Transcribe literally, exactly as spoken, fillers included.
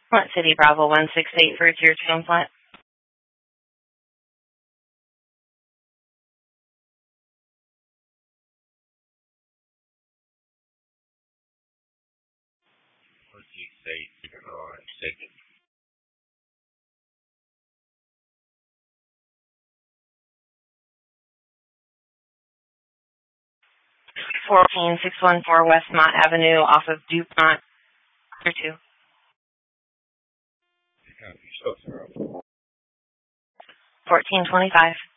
Plant City, Bravo one six eight for a tier two implant. Let's see, say, uh, second. fourteen six one four Westmont Avenue off of DuPont, tier two. fourteen twenty-five.